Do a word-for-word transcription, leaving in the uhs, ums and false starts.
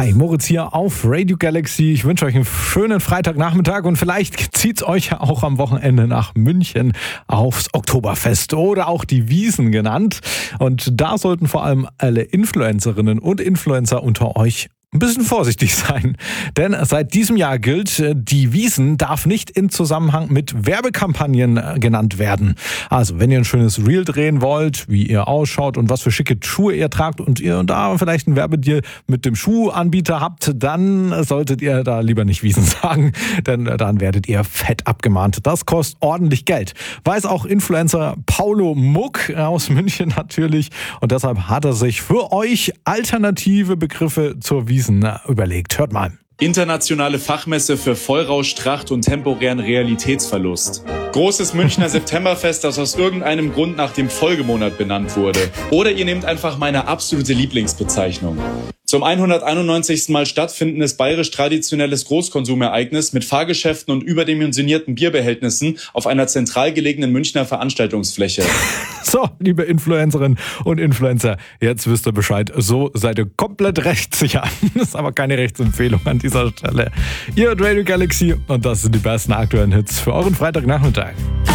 Hi, Moritz hier auf Radio Galaxy. Ich wünsche euch einen schönen Freitagnachmittag und vielleicht zieht es euch ja auch am Wochenende nach München aufs Oktoberfest oder auch die Wiesn genannt. Und da sollten vor allem alle Influencerinnen und Influencer unter euch ein bisschen vorsichtig sein, denn seit diesem Jahr gilt, die Wiesn darf nicht in Zusammenhang mit Werbekampagnen genannt werden. Also wenn ihr ein schönes Reel drehen wollt, wie ihr ausschaut und was für schicke Schuhe ihr tragt und ihr da vielleicht einen Werbedeal mit dem Schuhanbieter habt, dann solltet ihr da lieber nicht Wiesn sagen, denn dann werdet ihr fett abgemahnt. Das kostet ordentlich Geld. Weiß auch Influencer Paulo Muck aus München natürlich und deshalb hat er sich für euch alternative Begriffe zur Wiesn überlegt. Hört mal. Internationale Fachmesse für Vollrausch, Tracht und temporären Realitätsverlust. Großes Münchner Septemberfest, das aus irgendeinem Grund nach dem Folgemonat benannt wurde. Oder ihr nehmt einfach meine absolute Lieblingsbezeichnung. Zum hunderteinundneunzigsten Mal stattfindendes bayerisch-traditionelles Großkonsumereignis mit Fahrgeschäften und überdimensionierten Bierbehältnissen auf einer zentral gelegenen Münchner Veranstaltungsfläche. So, liebe Influencerinnen und Influencer, jetzt wisst ihr Bescheid. So seid ihr komplett rechtssicher. Das ist aber keine Rechtsempfehlung an dieser Stelle. Ihr hört Radio Galaxy und das sind die besten aktuellen Hits für euren Freitagnachmittag.